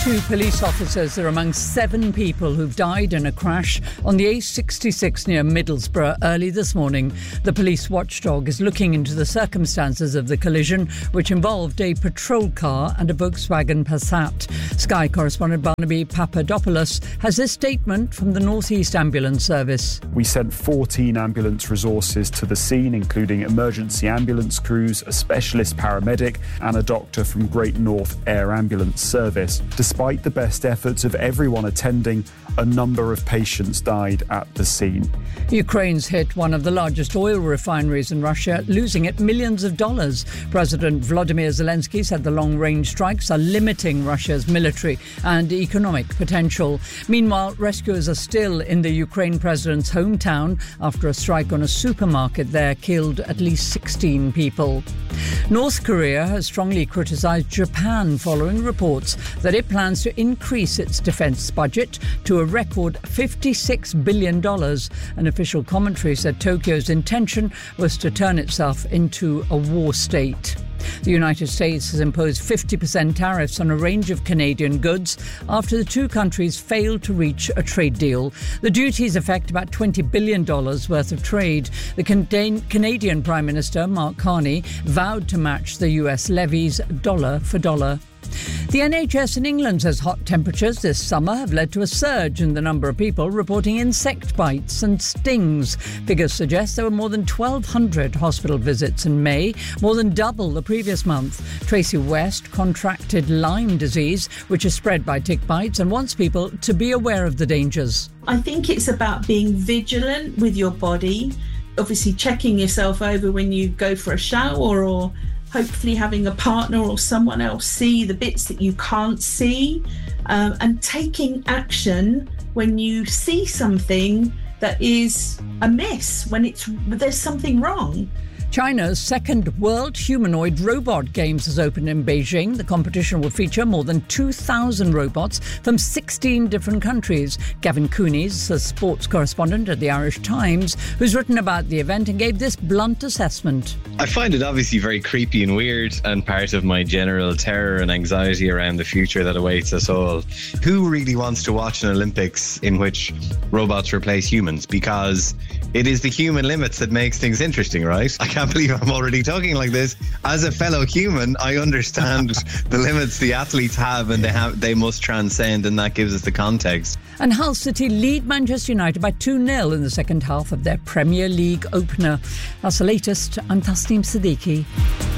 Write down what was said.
Two police officers are among 7 people who've died in a crash on the A66 near Middlesbrough early this morning. The police watchdog is looking into the circumstances of the collision, which involved a patrol car and a Volkswagen Passat. Sky correspondent Barnaby Papadopoulos has this statement from the North East Ambulance Service. We sent 14 ambulance resources to the scene, including emergency ambulance crews, a specialist paramedic and a doctor from Great North Air Ambulance Service. Despite the best efforts of everyone attending, a number of patients died at the scene. Ukraine's hit one of the largest oil refineries in Russia, losing it millions of dollars. President Volodymyr Zelensky said the long-range strikes are limiting Russia's military and economic potential. Meanwhile, rescuers are still in the Ukraine president's hometown after a strike on a supermarket there killed at least 16 people. North Korea has strongly criticised Japan following reports that it plans to increase its defence budget to a record $56 billion. An official commentary said Tokyo's intention was to turn itself into a war state. The United States has imposed 50% tariffs on a range of Canadian goods after the two countries failed to reach a trade deal. The duties affect about $20 billion worth of trade. The Canadian Prime Minister, Mark Carney, vowed to match the US levies dollar for dollar. The NHS in England says hot temperatures this summer have led to a surge in the number of people reporting insect bites and stings. Figures suggest there were more than 1,200 hospital visits in May, more than double the previous month. Tracy West contracted Lyme disease, which is spread by tick bites, and wants people to be aware of the dangers. I think it's about being vigilant with your body, obviously checking yourself over when you go for a shower, or hopefully having a partner or someone else see the bits that you can't see, and taking action when you see something that is amiss, when there's something wrong. China's second World Humanoid Robot Games has opened in Beijing. The competition will feature more than 2,000 robots from 16 different countries. Gavin Cooney is a sports correspondent at the Irish Times, who's written about the event and gave this blunt assessment. I find it obviously very creepy and weird, and part of my general terror and anxiety around the future that awaits us all. Who really wants to watch an Olympics in which robots replace humans? Because it is the human limits that makes things interesting, right? I can't believe I'm already talking like this. As a fellow human, I understand the limits the athletes have, and they must transcend, and that gives us the context. And Hull City lead Manchester United by 2-0 in the second half of their Premier League opener. That's the latest. I'm Tasneem Siddiqui.